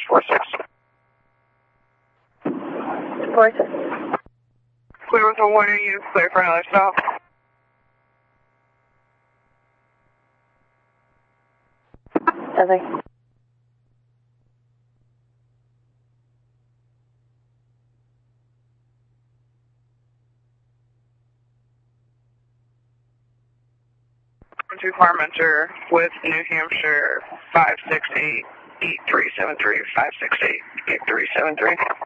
46. 46. Clear with a 1AU, clear for another stop. Nothing. To Parmenter with New Hampshire 568-8373, 568-8373.